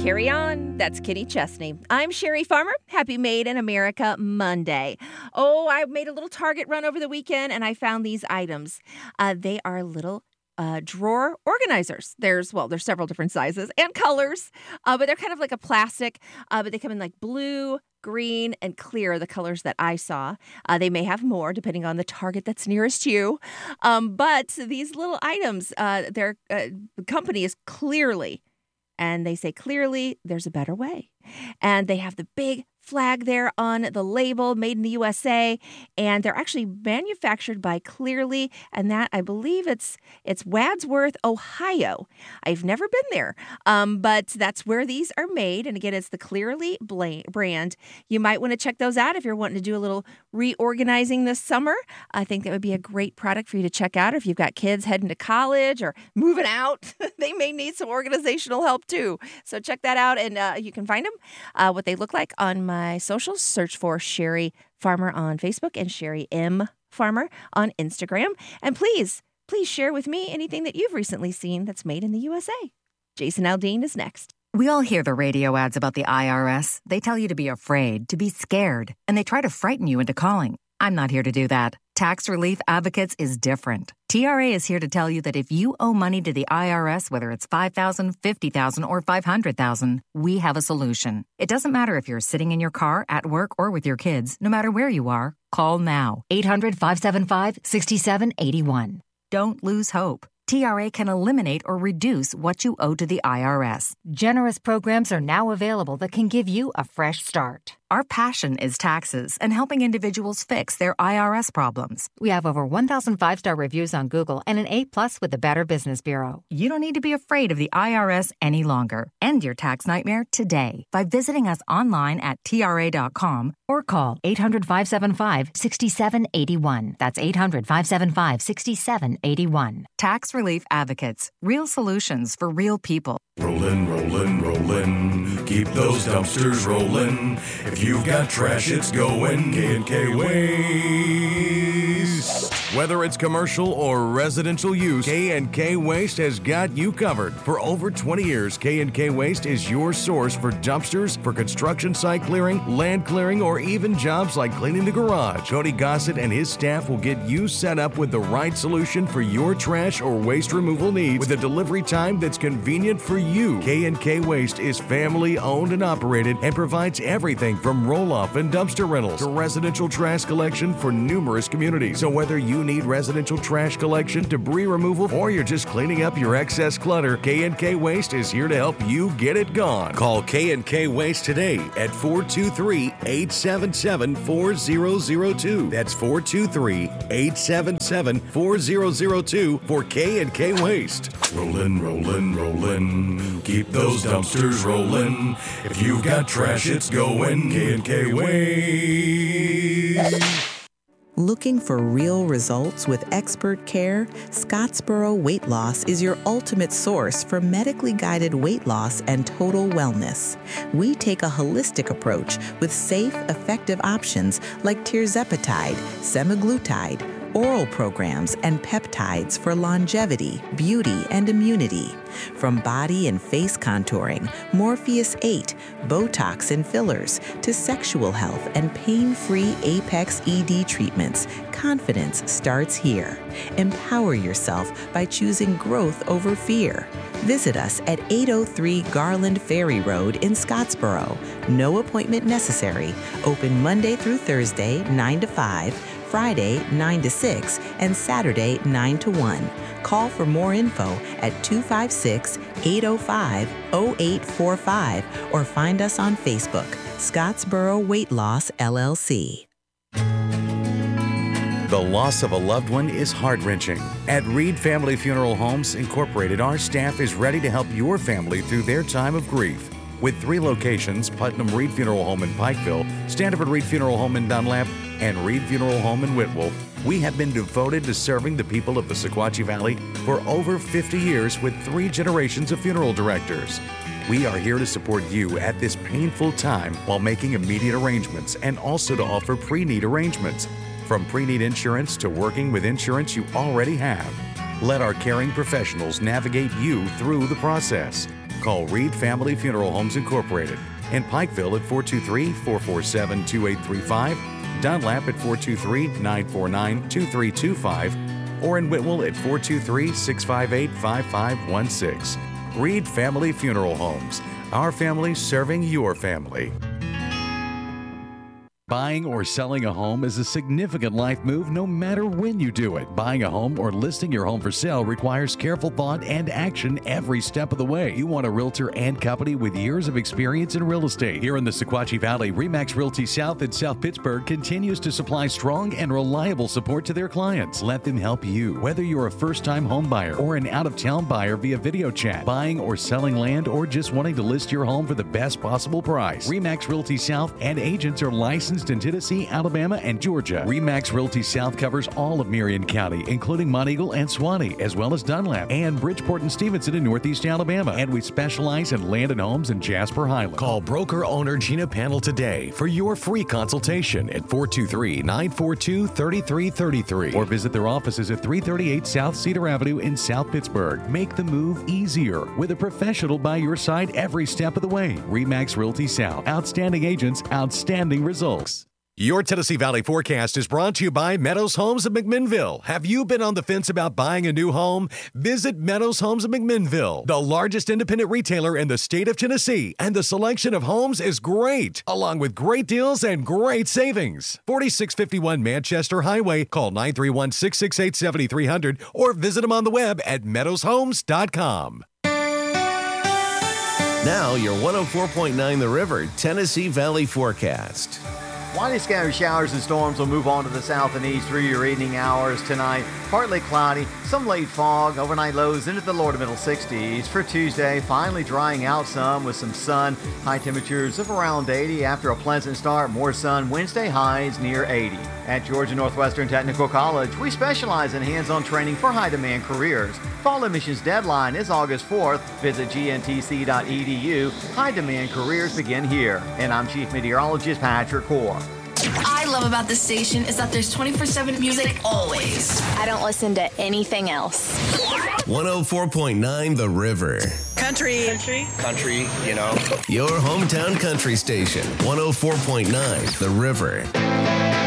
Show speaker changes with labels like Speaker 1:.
Speaker 1: Carry on. That's Kenny Chesney. I'm Sherry Farmer. Happy Made in America Monday. Oh, I made a little Target run over the weekend and I found these items. They are little drawer organizers. There's several different sizes and colors, but they're kind of like a plastic, but they come in like blue, green, and clear, the colors that I saw. They may have more depending on the Target that's nearest you. But these little items, their company is Clearly. And they say, clearly, there's a better way. And they have the big flag there on the label, made in the USA. And they're actually manufactured by Clearly. And that, I believe it's Wadsworth, Ohio. I've never been there, but that's where these are made. And again, it's the Clearly brand. You might want to check those out if you're wanting to do a little reorganizing this summer. I think that would be a great product for you to check out if you've got kids heading to college or moving out. They may need some organizational help too. So check that out, and you can find them, what they look like, on my socials. Search for Sherry Farmer on Facebook and Sherry M. Farmer on Instagram. And please share with me anything that you've recently seen that's made in the USA. Jason Aldean is next.
Speaker 2: We all hear the radio ads about the IRS. They tell you to be afraid, to be scared, and they try to frighten you into calling. I'm not here to do that. Tax Relief Advocates is different. TRA is here to tell you that if you owe money to the IRS, whether it's $5,000, $50,000, or $500,000, we have a solution. It doesn't matter if you're sitting in your car, at work, or with your kids. No matter where you are, call now. 800-575-6781. Don't lose hope. TRA can eliminate or reduce what you owe to the IRS. Generous programs are now available that can give you a fresh start. Our passion is taxes and helping individuals fix their IRS problems. We have over 1,000 5-star reviews on Google and an A+ with the Better Business Bureau. You don't need to be afraid of the IRS any longer. End your tax nightmare today by visiting us online at TRA.com or call 800-575-6781. That's 800-575-6781. Tax Relief Advocates. Real solutions for real people.
Speaker 3: Rollin', rollin', rollin'. Keep those dumpsters rollin'. If you've got trash, it's going K&K Waste. Whether it's commercial or residential use, K&K Waste has got you covered. For over 20 years, K&K Waste is your source for dumpsters, for construction site clearing, land clearing, or even jobs like cleaning the garage. Cody Gossett and his staff will get you set up with the right solution for your trash or waste removal needs with a delivery time that's convenient for you. K&K Waste is family owned and operated and provides everything from roll-off and dumpster rentals to residential trash collection for numerous communities. So whether you need residential trash collection, debris removal, or you're just cleaning up your excess clutter, K&K Waste is here to help you get it gone. Call K&K Waste today at 423-877-4002. That's 423-877-4002 for K&K Waste. Rollin', rollin', rollin'. Keep those dumpsters rollin'. If you've got trash, it's going K&K Waste.
Speaker 4: Looking for real results with expert care? Scottsboro Weight Loss is your ultimate source for medically guided weight loss and total wellness. We take a holistic approach with safe, effective options like tirzepatide, semaglutide, oral programs, and peptides for longevity, beauty, and immunity. From body and face contouring, Morpheus 8, Botox and fillers, to sexual health and pain-free Apex ED treatments, confidence starts here. Empower yourself by choosing growth over fear. Visit us at 803 Garland Ferry Road in Scottsboro. No appointment necessary. Open Monday through Thursday, 9 to 5, Friday, 9 to 6, and Saturday, 9 to 1. Call for more info at 256-805-0845 or find us on Facebook, Scottsboro Weight Loss, LLC.
Speaker 5: The loss of a loved one is heart-wrenching. At Reed Family Funeral Homes Incorporated, our staff is ready to help your family through their time of grief. With 3 locations, Putnam Reed Funeral Home in Pikeville, Standiford Reed Funeral Home in Dunlap, and Reed Funeral Home in Whitwell, we have been devoted to serving the people of the Sequatchie Valley for over 50 years with 3 generations of funeral directors. We are here to support you at this painful time while making immediate arrangements and also to offer pre-need arrangements. From pre-need insurance to working with insurance you already have. Let our caring professionals navigate you through the process. call Reed Family Funeral Homes Incorporated. In Pikeville at 423-447-2835, Dunlap at 423-949-2325, or in Whitwell at 423-658-5516. Reed Family Funeral Homes. Our family serving your family. Buying or selling a home is a significant life move no matter when you do it. Buying a home or listing your home for sale requires careful thought and action every step of the way. You want a realtor and company with years of experience in real estate. Here in the Sequatchie Valley, RE/MAX Realty South in South Pittsburgh continues to supply strong and reliable support to their clients. Let them help you. Whether you're a first-time home buyer or an out-of-town buyer via video chat, buying or selling land, or just wanting to list your home for the best possible price, RE/MAX Realty South and agents are licensed in Tennessee, Alabama, and Georgia. RE/MAX Realty South covers all of Marion County, including Monteagle and Swanee, as well as Dunlap and Bridgeport and Stevenson in Northeast Alabama. And we specialize in land and homes in Jasper Highland.
Speaker 3: Call broker owner Gina Panel today for your free consultation at 423-942-3333.
Speaker 5: Or visit their offices at 338 South Cedar Avenue in South Pittsburgh. Make the move easier with a professional by your side every step of the way. RE/MAX Realty South. Outstanding agents, outstanding results.
Speaker 3: Your Tennessee Valley forecast is brought to you by Meadows Homes of McMinnville. Have you been on the fence about buying a new home? Visit Meadows Homes of McMinnville, the largest independent retailer in the state of Tennessee, and the selection of homes is great, along with great deals and great savings. 4651 Manchester Highway. Call 931-668-7300 or visit them on the web at meadowshomes.com.
Speaker 6: Now your 104.9 The River Tennessee Valley forecast.
Speaker 7: Widely scattered showers and storms will move on to the south and east through your evening hours tonight. Partly cloudy, some late fog, overnight lows into the lower to middle 60s. For Tuesday, finally drying out some with some sun. High temperatures of around 80 after a pleasant start. More sun, Wednesday highs near 80. At Georgia Northwestern Technical College, we specialize in hands-on training for high-demand careers. Fall admissions deadline is August 4th. Visit gntc.edu. High-demand careers begin here. And I'm Chief Meteorologist Patrick Core.
Speaker 8: I love about this station is that there's 24/7 music always.
Speaker 9: I don't listen to anything else.
Speaker 6: 104.9 The River.
Speaker 10: Country, you know.
Speaker 6: Your hometown country station. 104.9 The River.